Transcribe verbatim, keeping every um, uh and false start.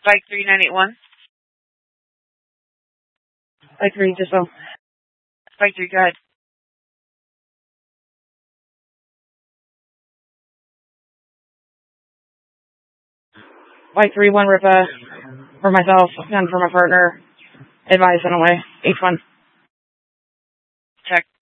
Spike three nine eight one. Spike three, just so. Spike three, go ahead. Spike three, one rip uh, for myself and for my partner. Advice in a way. H one. Check.